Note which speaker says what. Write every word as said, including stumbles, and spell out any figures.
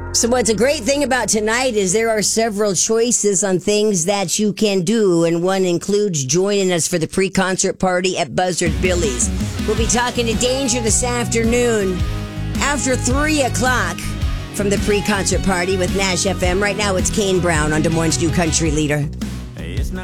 Speaker 1: So what's a great thing about tonight is there are several choices on things that you can do, and one includes joining us for the pre-concert party at Buzzard Billy's. We'll be talking to Danger this afternoon after three o'clock from the pre-concert party with Nash F M. Right now it's Kane Brown on Des Moines' new country leader.